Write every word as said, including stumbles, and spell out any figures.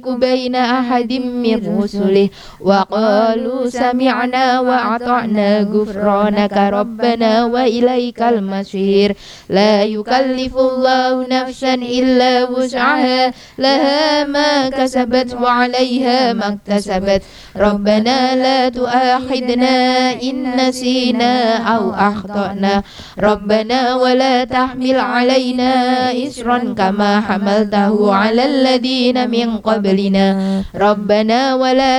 بين أحد من رسله وقالوا سمعنا وأطعنا غفرانك ربنا وإليك المصير لا يكلف الله نفسا إلا وسعها لها ما كسبت وعليها ما اكتسبت ربنا لا تؤاخذنا إن نسينا أو أخطأنا ربنا ولا تحمل علينا إصرا كما حملته على الذين من قبلنا ربنا ولا